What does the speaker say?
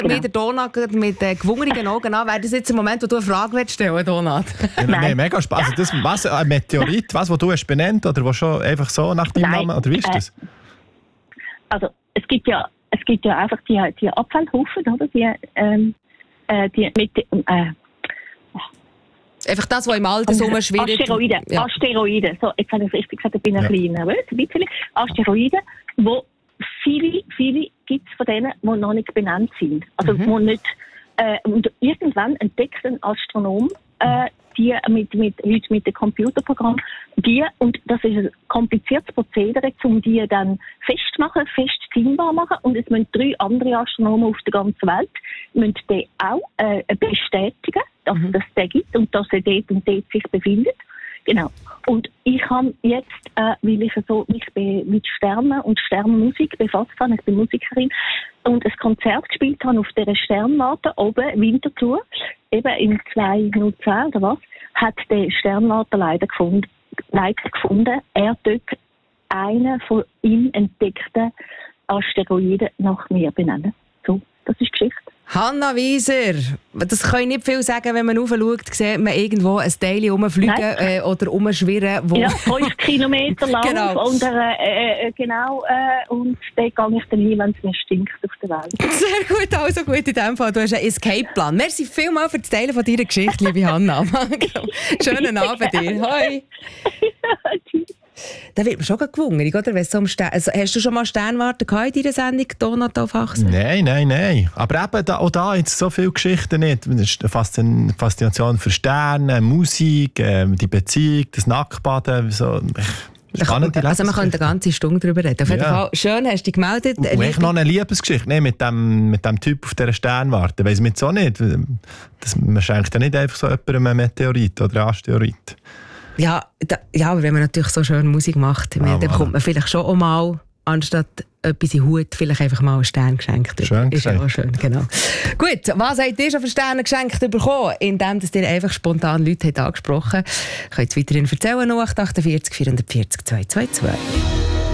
mir der Donat mit gewungenen Augen an. Wäre das jetzt ein Moment, wo du eine Frage stellen willst, Donat? Nein, mega spannend. Also was, ein Meteorit, was du hast benannt oder was schon einfach so nach deinem Namen? Oder wie ist das? Also es gibt ja einfach die Abfallhaufen, oder? Die mit einfach das, was im Alter so schwierig... Asteroiden. So, jetzt habe ich es richtig gesagt, ich bin ein bisschen nervös. Asteroiden, wo viele gibt es von denen, die noch nicht benannt sind. Also wo nicht... und irgendwann entdeckt ein Astronom die mit dem Computerprogramm, und das ist ein kompliziertes Prozedere, um die dann festzumachen, festzimbar machen, und es müssen 3 andere Astronomen auf der ganzen Welt müssen die auch bestätigen, dass das den gibt und dass er dort und dort sich befindet. Genau. Und ich habe jetzt, weil ich mich mit Sternen und Sternmusik befasst habe, ich bin Musikerin, und ein Konzert gespielt habe auf dieser Sternwarte oben, Winterthur, eben im 2010 oder was, hat der Sternwarte leider gefunden, er dort einen von ihm entdeckten Asteroiden nach mir benennen. So, das ist Geschichte. Hanna Wieser, das kann ich nicht viel sagen, wenn man raufschaut, sieht man irgendwo ein Teil rumfliegen oder rumschwirren. Ja, 5 Kilometer lang. Genau. Und, und dort gehe ich dann hin, wenn es mir stinkt auf der Welt. Sehr gut, also gut in dem Fall. Du hast einen Escape-Plan. Merci vielmals für das Teilen von deiner Geschichte, liebe Hanna. Schönen Abend dir. Hoi. Da wird man schon gewungen, oder? Also, hast du schon mal Sternwarte in deiner Sendung, Donat auf Achsen? Nein. Aber eben auch da jetzt so viele Geschichten nicht. Das ist eine Faszination für Sterne, Musik, die Beziehung, das Nacktbaden. So. Spannend, also man könnte eine ganze Stunde darüber reden. Auf jeden Fall, schön, hast du dich gemeldet. Und echt noch eine Liebesgeschichte mit dem Typ auf dieser Sternwarte. Weiss man jetzt auch nicht. Man schenkt ja nicht einfach so jemandem einen Meteorit oder einen Asteroid. Ja, aber wenn man natürlich so schön Musik macht, dann bekommt man vielleicht schon auch mal, anstatt etwas in Hut, vielleicht einfach mal einen Stern geschenkt. Schön ist ja auch schön, genau. Gut, was habt ihr schon für Sterne geschenkt bekommen? Indem ihr einfach spontan Leute angesprochen habt. Könnt ihr weiterhin erzählen, 0848 440 222.